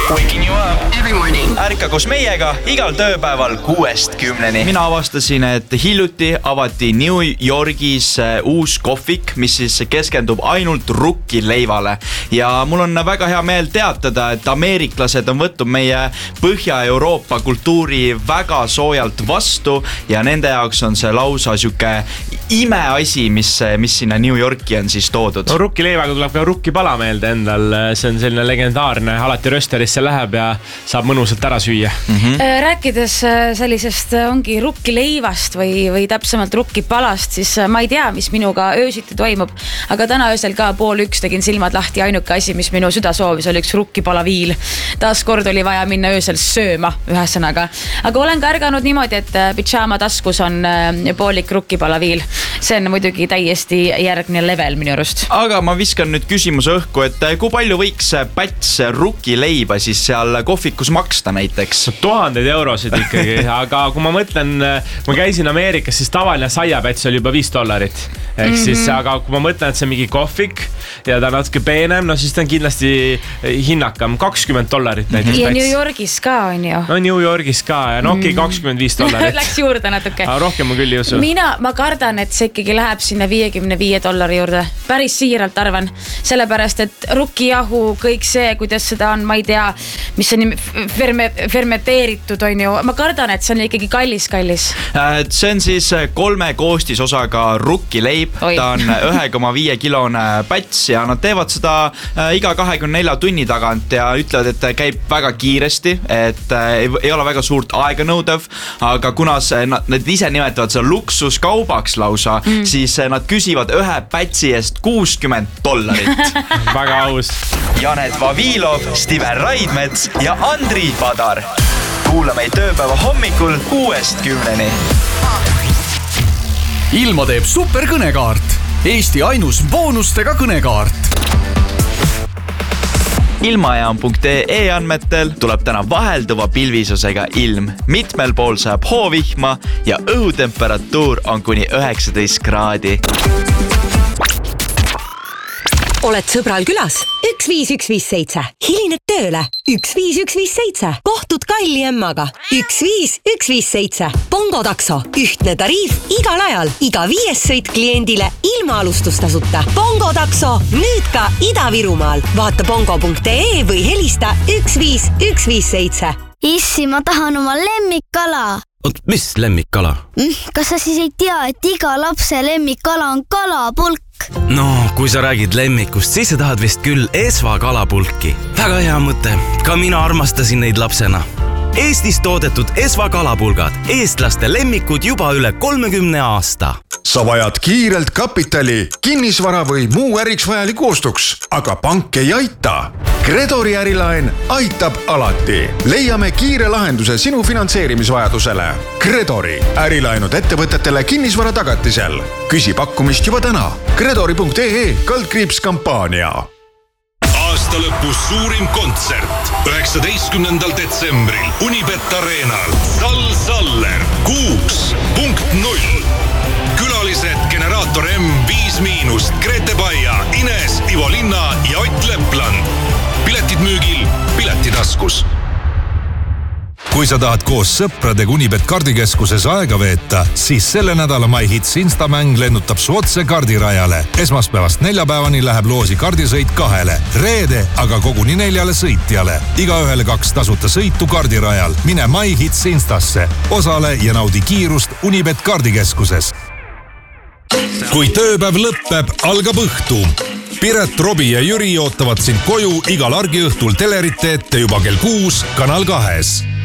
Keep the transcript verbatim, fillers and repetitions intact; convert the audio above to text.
Waking you up every morning. Ärka koos meiega igal tööpäeval kuuest kümneni. Mina avastasin, et hiljuti avati New Yorgis uus kohvik, mis siis keskendub ainult rukkileivale. Ja mul on väga hea meel teatada, et ameeriklased on võtnud meie Põhja-Euroopa kultuuri väga soojalt vastu ja nende jaoks on see lausa siuke imeasi, mis, mis sinna New Yorki on siis toodud. No, rukkileivaga tuleb ka rukkipala meelde endal. See on selline legendaarne, alati rösterisse läheb ja saab mõnusalt ära süüa. Mm-hmm. Rääkides sellisest ongi rukkileivast või, või täpsemalt rukkipalast, siis ma ei tea, mis minuga öösiti toimub, aga täna öösel ka pool üks tegin silmad lahti. Ainuke asi, mis minu süda soovis, oli üks rukkipalaviil. Taas kord oli vaja minna öösel sööma ühesõnaga. Aga olen ka ärganud niimoodi, et pidžaama taskus on poolik rukkipalaviil. See on muidugi täiesti järgne level minu arust. Aga ma viskan nüüd küsimuse õhku, et kui palju võiks päts rukkileiba siis seal kohvikus maksta näiteks? Tuhandeid eurosid ikkagi, aga kui ma mõtlen, ma käisin Ameerikas, siis tavaline saiapäts oli juba viis dollarit. Ehk siis, mm-hmm. aga kui ma mõtlen, et see on mingi kohvik ja ta on natuke peenem, no siis ta on kindlasti hinnakam, kakskümmend dollarit näiteks. Ja New Yorgis ka on ju. No New Yorgis ka ja no okei, okay, kakskümmend viis dollarit. Läks juurde natuke. Aga rohkem ma küll ei usu. Mina, ma kardan, et see ikkagi läheb sinna viiekümne viie dollari juurde. Päris siiralt arvan. Sellepärast, et rukkijahu, kõik see, kuidas seda on, ma ei tea, mis on ferme, fermenteeritud on ju. Ma kardan, et see on ikkagi kallis, kallis. See on siis kolme koostisosaga rukkileib. Oi. Ta on ühe koma viie kilone päts ja nad teevad seda iga kahekümne nelja tunni tagant ja ütlevad, et käib väga kiiresti, et ei ole väga suurt aega nõudev, aga kuna see, nad ise nimetavad seda luksuskaubaks lausa, mm. siis nad küsivad ühe pätsi eest kuuskümmend dollarit. Väga aus. Janet Vavilov, Steven Raidmets ja Andri Padar. Kuula meid tööpäeva hommikul kuuest kümneni. Ilma teeb superkõnekaart. Eesti ainus boonustega kõnekaart. Ilmajaam punkt ee andmetel tuleb täna vahelduva pilvisusega ilm. Mitmel pool saab hoovihma ja õhutemperatuur on kuni üheksateist kraadi. Oled sõbral külas? üks viis üks viis seitse. Hilined tööle? üks viis üks viis seitse. Kohtud kalli emmaga? üks viis üks viis seitse. Bongo takso. Ühtne tariif igal ajal. Iga viies sõit kliendile ilma alustustasuta. Bongo takso. Nüüd ka Ida-Virumaal. Vaata bongo punkt ee või helista üks viis üks viis seitse. Issi, ma tahan oma lemmikkala. Oot, mis lemmikkala? Kas sa siis ei tea, et iga lapse lemmikkala on kalapulk? No, kui sa räägid lemmikust, siis sa tahad vist küll Esva kalapulki. Väga hea mõte. Ka mina armastasin neid lapsena. Eestis toodetud Esva kalapulgad. Eestlaste lemmikud juba üle kolmekümne aasta. Sa vajad kiirelt kapitali, kinnisvara või muu äriks vajaliku ostuks, aga pank ei aita. Kredori ärilaen aitab alati. Leiame kiire lahenduse sinu finantseerimisvajadusele. Kredori ärilaenud ettevõtetele kinnisvara tagatisel. Küsi pakkumist juba täna. Kredori punkt ee kaldkriips kampaania. Aasta lõpus suurim kontsert. üheksateistkümnendal detsembril Unibet Arenal. Sal Saller. Kuus punkt null. Külalised Generaator M viis miinust, Grete Baia, Ines, Ivo Linna ja Ott Lepland. Piletid müügil, piletitaskus. Kui sa tahad koos sõpradega Unibet kardikeskuses aega veeta, siis selle nädala My Hits Instamäng lennutab su otse kardirajale. Esmaspäevast neljapäevani läheb loosi kardisõit kahele. Reede aga koguni neljale sõitjale. Igaühele kaks tasuta sõitu kardirajal. Mine My Hits Instasse. Osale ja naudi kiirust Unibet kardikeskuses. Kui tööpäev lõppeb, algab õhtu. Piret, Robi ja Jüri ootavad sind koju igal argiõhtul telerite ette juba kell kuus Kanal kahes.